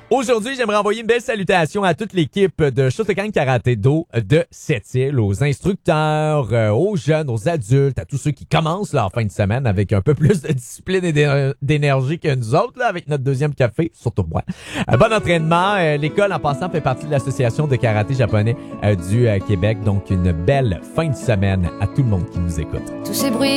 Aujourd'hui, j'aimerais envoyer une belle salutation à toute l'équipe de Shotokan Karaté-Do de Sept-Îles, aux instructeurs, aux jeunes, aux adultes, à tous ceux qui commencent leur fin de semaine avec un peu plus de discipline et d'énergie que nous autres, là, avec notre deuxième café, surtout moi. Bon entraînement. L'école, en passant, fait partie de l'Association de karaté japonais du Québec. Donc, une belle fin de semaine à tout le monde qui nous écoute. Tous ces bruits